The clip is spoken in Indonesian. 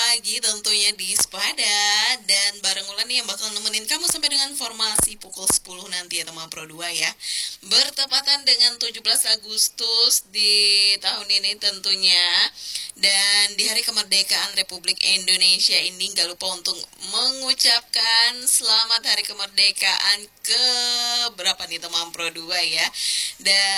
lagi tentunya di Sepada. Dan bareng Ulan nih yang bakal nemenin kamu sampai dengan formasi pukul 10 nanti ya teman Pro 2 ya. Bertepatan dengan 17 Agustus di tahun ini tentunya. Dan di hari kemerdekaan Republik Indonesia ini gak lupa untuk mengucapkan selamat hari kemerdekaan ke berapa nih teman Pro 2 ya. Dan